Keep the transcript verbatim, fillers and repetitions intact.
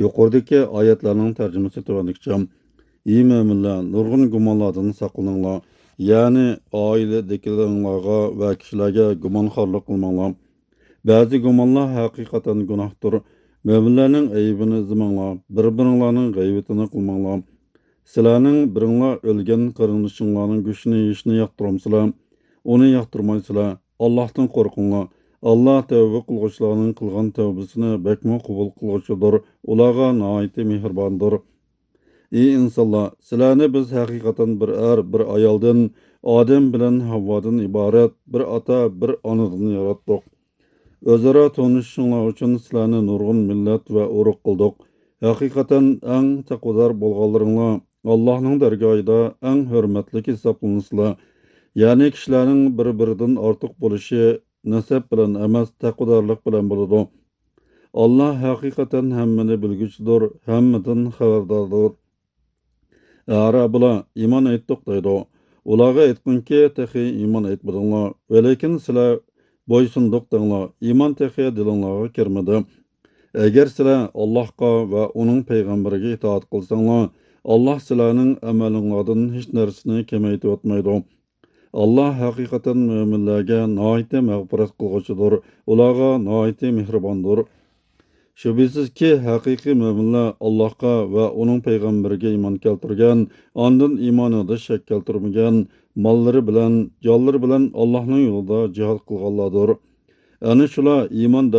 Yuqoridagi oyatlarning tarjimasi tuvandikcha: "Ey mo'minlar, nurg'un gumonlardan saqlaninglar. Ya'ni oiladagilarga va kishilarga gumonxorlik qilmanglar. Ba'zi gumonlar haqiqatan gunohdir. Mo'minlarning aybini izmanglar, bir-biringlarning g'aybatini qilmanglar. Sizlarning biringlar o'lgan qarindishinglarning go'shtini yeyishni yoqtirmaysizlar, uni yoqtirmaysizlar. Allohdan qo'rqinglar. Allah tavba qilg'uvchilarning qilgan tavbasini bakmo qabul qiluvchidir. Ularga nihoyat mehribondir. Ey insonlar, sizlarni biz haqiqatan bir er, bir ayoldan, Odam bilan Havvodan iborat bir ota, bir onadan yaratdik. O'zaro tanishishinglar uchun sizlarni nurg'un millat va urug' qildik. Haqiqatan eng taqvodor bo'lganlaringlar Allohning dargohida eng hurmatli hisoblanasizlar. Ya'ni kishilarning bir-biridan ortiq bo'lishi nasab bilan emas, taqvodorlik bilan bo'ladi. Allah haqiqatan hammani bilguchidir, hammadan xabardordir. Arablar iymon etdik deydi. Ularga aytqinki, texi iymon etmadinglar, va lekin sizlar bo'ysundiq denglar. Iymon texi dilinglarga kirmadi. Agar sizlar Allohga va uning payg'ambariga itoat qilsanglar, Alloh sizlarning amalinglardan hech narsani kamaytirib o'tmaydi. Allah haqiqatan mo'minlarga nihoyat mag'firat qilg'uchidir, ularga nihoyat mehribondir. Shubhisizki, haqiqiy mo'minlar Allohga va uning payg'ambariga iymon keltirgan, ondan iymonida shak keltirmagan, mollari bilan, jonlari bilan Allohning yo'lida jihad qilganlardir. Ana shular iymon